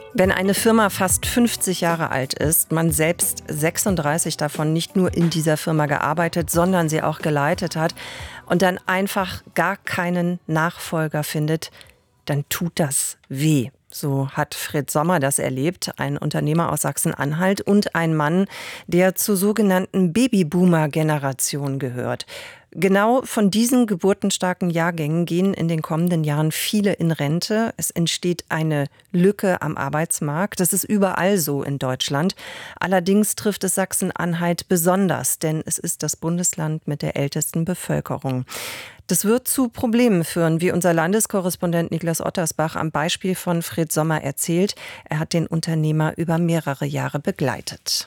Wenn eine Firma fast 50 Jahre alt ist, man selbst 36 davon nicht nur in dieser Firma gearbeitet, sondern sie auch geleitet hat und dann einfach gar keinen Nachfolger findet, dann tut das weh. So hat Fred Sommer das erlebt, ein Unternehmer aus Sachsen-Anhalt und ein Mann, der zur sogenannten Babyboomer-Generation gehört. Genau von diesen geburtenstarken Jahrgängen gehen in den kommenden Jahren viele in Rente. Es entsteht eine Lücke am Arbeitsmarkt. Das ist überall so in Deutschland. Allerdings trifft es Sachsen-Anhalt besonders, denn es ist das Bundesland mit der ältesten Bevölkerung. Das wird zu Problemen führen, wie unser Landeskorrespondent Niklas Ottersbach am Beispiel von Fred Sommer erzählt. Er hat den Unternehmer über mehrere Jahre begleitet.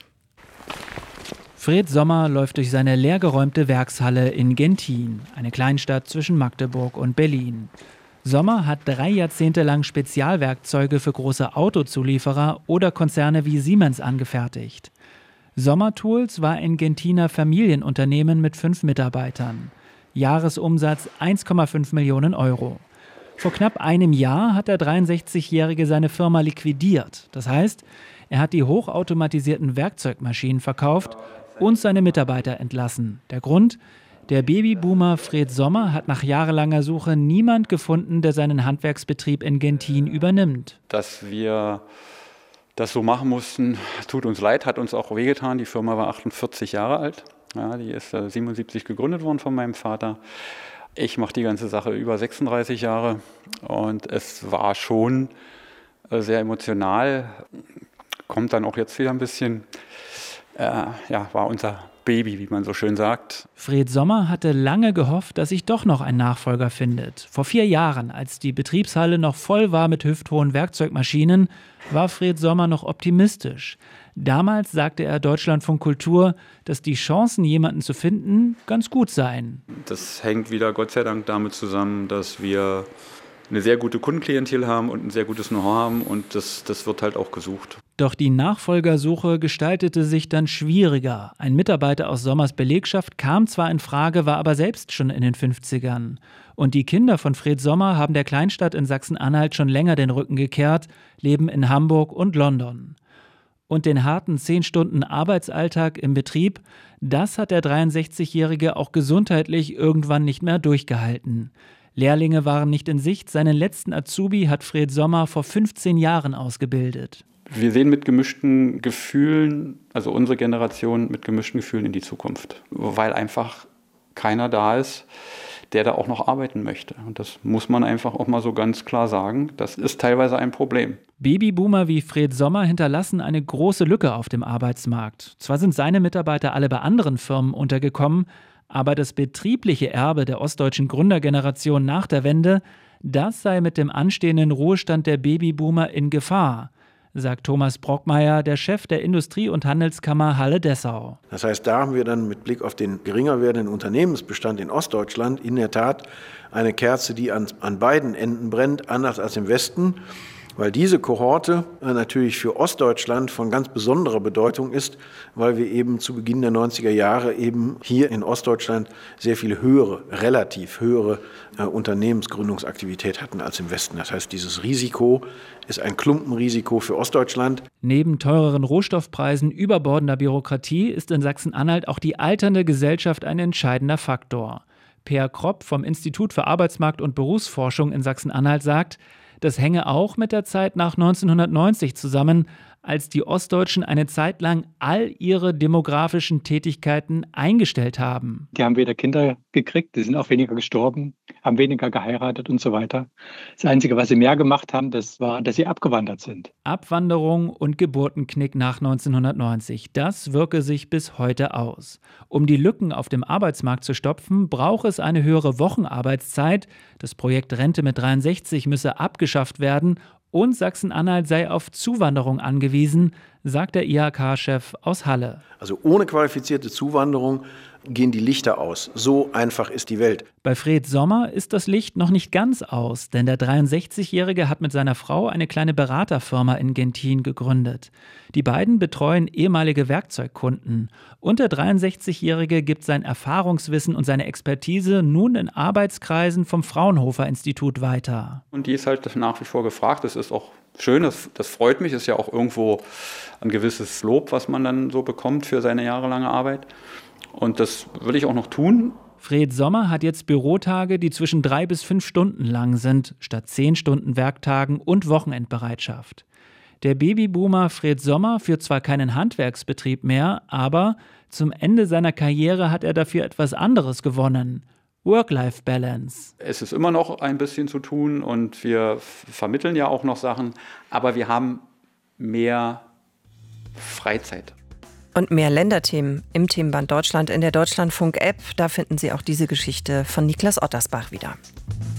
Fred Sommer läuft durch seine leergeräumte Werkshalle in Genthin, eine Kleinstadt zwischen Magdeburg und Berlin. Sommer hat 3 Jahrzehnte lang Spezialwerkzeuge für große Autozulieferer oder Konzerne wie Siemens angefertigt. Sommer Tools war ein Genthiner Familienunternehmen mit 5 Mitarbeitern. Jahresumsatz 1,5 Millionen Euro. Vor knapp einem Jahr hat der 63-Jährige seine Firma liquidiert. Das heißt, er hat die hochautomatisierten Werkzeugmaschinen verkauft und seine Mitarbeiter entlassen. Der Grund? Der Babyboomer Fred Sommer hat nach jahrelanger Suche niemand gefunden, der seinen Handwerksbetrieb in Genthin übernimmt. Dass wir das so machen mussten, tut uns leid, hat uns auch wehgetan. Die Firma war 48 Jahre alt. Ja, die ist 77 gegründet worden von meinem Vater. Ich mache die ganze Sache über 36 Jahre und es war schon sehr emotional. Kommt dann auch jetzt wieder ein bisschen, war unser Baby, wie man so schön sagt. Fred Sommer hatte lange gehofft, dass sich doch noch ein Nachfolger findet. Vor 4 Jahren, als die Betriebshalle noch voll war mit hüfthohen Werkzeugmaschinen, war Fred Sommer noch optimistisch. Damals sagte er Deutschlandfunk Kultur, dass die Chancen, jemanden zu finden, ganz gut seien. Das hängt wieder Gott sei Dank damit zusammen, dass wir eine sehr gute Kundenklientel haben und ein sehr gutes Know-how haben und das wird halt auch gesucht. Doch die Nachfolgersuche gestaltete sich dann schwieriger. Ein Mitarbeiter aus Sommers Belegschaft kam zwar in Frage, war aber selbst schon in den 50ern. Und die Kinder von Fred Sommer haben der Kleinstadt in Sachsen-Anhalt schon länger den Rücken gekehrt, leben in Hamburg und London. Und den harten 10 Stunden Arbeitsalltag im Betrieb, das hat der 63-Jährige auch gesundheitlich irgendwann nicht mehr durchgehalten. Lehrlinge waren nicht in Sicht. Seinen letzten Azubi hat Fred Sommer vor 15 Jahren ausgebildet. Wir sehen mit gemischten Gefühlen, also unsere Generation mit gemischten Gefühlen in die Zukunft, weil einfach keiner da ist, der da auch noch arbeiten möchte. Und das muss man einfach auch mal so ganz klar sagen. Das ist teilweise ein Problem. Babyboomer wie Fred Sommer hinterlassen eine große Lücke auf dem Arbeitsmarkt. Zwar sind seine Mitarbeiter alle bei anderen Firmen untergekommen, aber das betriebliche Erbe der ostdeutschen Gründergeneration nach der Wende, das sei mit dem anstehenden Ruhestand der Babyboomer in Gefahr, sagt Thomas Brockmeier, der Chef der Industrie- und Handelskammer Halle-Dessau. Das heißt, da haben wir dann mit Blick auf den geringer werdenden Unternehmensbestand in Ostdeutschland in der Tat eine Kerze, die an beiden Enden brennt, anders als im Westen, weil diese Kohorte natürlich für Ostdeutschland von ganz besonderer Bedeutung ist, weil wir eben zu Beginn der 90er Jahre eben hier in Ostdeutschland sehr viel relativ höhere Unternehmensgründungsaktivität hatten als im Westen. Das heißt, dieses Risiko ist ein Klumpenrisiko für Ostdeutschland. Neben teureren Rohstoffpreisen, überbordender Bürokratie ist in Sachsen-Anhalt auch die alternde Gesellschaft ein entscheidender Faktor. Peer Kropp vom Institut für Arbeitsmarkt- und Berufsforschung in Sachsen-Anhalt sagt, das hänge auch mit der Zeit nach 1990 zusammen, als die Ostdeutschen eine Zeit lang all ihre demografischen Tätigkeiten eingestellt haben. Die haben weniger Kinder gekriegt, die sind auch weniger gestorben, haben weniger geheiratet und so weiter. Das Einzige, was sie mehr gemacht haben, das war, dass sie abgewandert sind. Abwanderung und Geburtenknick nach 1990, das wirke sich bis heute aus. Um die Lücken auf dem Arbeitsmarkt zu stopfen, braucht es eine höhere Wochenarbeitszeit. Das Projekt Rente mit 63 müsse abgeschafft werden. Und Sachsen-Anhalt sei auf Zuwanderung angewiesen, sagt der IHK-Chef aus Halle. Also ohne qualifizierte Zuwanderung gehen die Lichter aus. So einfach ist die Welt. Bei Fred Sommer ist das Licht noch nicht ganz aus, denn der 63-Jährige hat mit seiner Frau eine kleine Beraterfirma in Genthin gegründet. Die beiden betreuen ehemalige Werkzeugkunden. Und der 63-Jährige gibt sein Erfahrungswissen und seine Expertise nun in Arbeitskreisen vom Fraunhofer-Institut weiter. Und die ist halt nach wie vor gefragt. Das ist auch schön, das freut mich. Ist ja auch irgendwo ein gewisses Lob, was man dann so bekommt für seine jahrelange Arbeit. Und das will ich auch noch tun. Fred Sommer hat jetzt Bürotage, die zwischen 3 bis 5 Stunden lang sind, statt 10 Stunden Werktagen und Wochenendbereitschaft. Der Babyboomer Fred Sommer führt zwar keinen Handwerksbetrieb mehr, aber zum Ende seiner Karriere hat er dafür etwas anderes gewonnen. Work-Life-Balance. Es ist immer noch ein bisschen zu tun und wir vermitteln ja auch noch Sachen, aber wir haben mehr Freizeit. Und mehr Länderthemen im Themenband Deutschland in der Deutschlandfunk-App. Da finden Sie auch diese Geschichte von Niklas Ottersbach wieder.